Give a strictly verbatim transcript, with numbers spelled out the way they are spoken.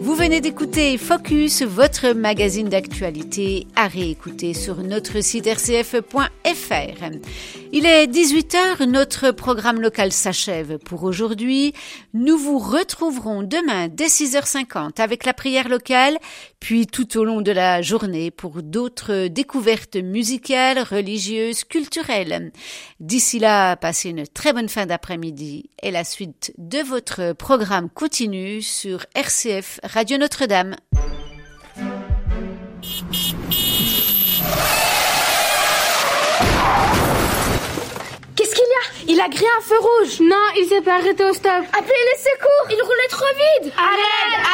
Vous venez d'écouter Focus, votre magazine d'actualité à réécouter sur notre site r c f point f r. Il est dix-huit heures, notre programme local s'achève pour aujourd'hui. Nous vous retrouverons demain dès six heures cinquante avec la prière locale, puis tout au long de la journée pour d'autres découvertes musicales, religieuses, culturelles. D'ici là, passez une très bonne fin d'après-midi et la suite de votre programme continue sur R C F Radio Notre-Dame. Qu'est-ce qu'il y a? Il a grillé un feu rouge. Non, il s'est pas arrêté au stop. Appelez les secours. Il roulait trop vite. À l'aide.